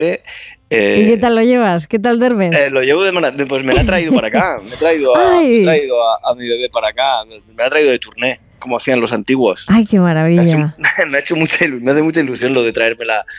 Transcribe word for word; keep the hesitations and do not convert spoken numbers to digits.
Eh, ¿Y qué tal lo llevas? ¿Qué tal duermes? Eh, lo llevo de maravilla. Pues me la ha traído para acá. Me he traído a, me he traído a, a mi bebé para acá. Me, me la ha traído de turné, como hacían los antiguos. ¡Ay, qué maravilla! Me ha hecho, me ha hecho mucha ilusión, me hace mucha ilusión lo de traérmela